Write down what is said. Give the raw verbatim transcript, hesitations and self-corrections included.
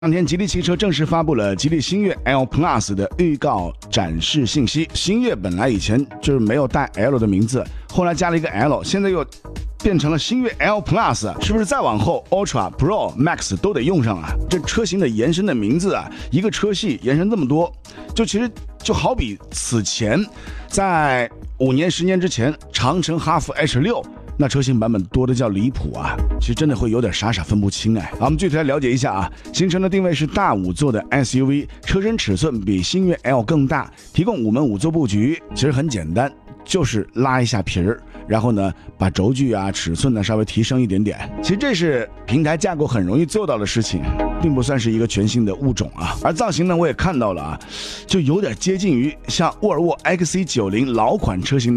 当天，吉利汽车正式发布了吉利星越 L Plus 的预告展示信息。星越本来以前就是没有带 L 的名字，后来加了一个 L， 现在又变成了星越 L Plus， 是不是再往后 Ultra、Pro、Max 都得用上啊？这车型的延伸的名字啊，一个车系延伸这么多，就其实就好比此前在五年、十年之前，长城哈弗 H 六。那车型版本多的叫离谱啊，其实真的会有点傻傻分不清哎。好，我们具体来了解一下啊。新车的定位是大五座的 S U V， 车身尺寸比星越 L 更大，提供五门五座布局，其实很简单，就是拉一下皮儿，然后呢把轴距啊尺寸呢稍微提升一点点。其实这是平台架构很容易做到的事情，并不算是一个全新的物种啊。而造型呢我也看到了啊，就有点接近于像沃尔沃 X C 九十 老款车型的